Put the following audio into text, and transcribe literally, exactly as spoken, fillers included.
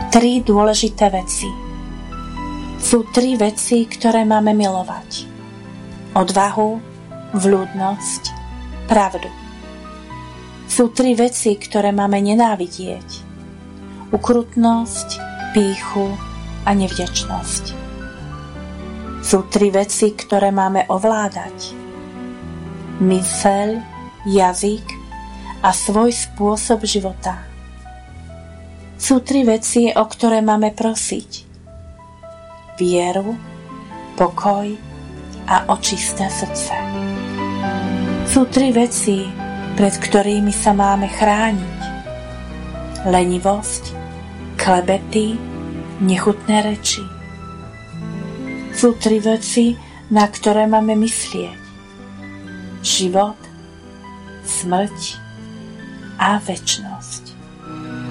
Tri dôležité veci. Sú tri veci, ktoré máme milovať. Odvahu, vľúdnosť, pravdu. Sú tri veci, ktoré máme nenávidieť. Ukrutnosť, pýchu a nevďačnosť. Sú tri veci, ktoré máme ovládať. Myseľ, jazyk a svoj spôsob života. Sú tri veci, o ktoré máme prosiť. Vieru, pokoj a očisté srdce. Sú tri veci, pred ktorými sa máme chrániť. Lenivosť, klebety, nechutné reči. Sú tri veci, na ktoré máme myslieť. Život, smrť a večnosť.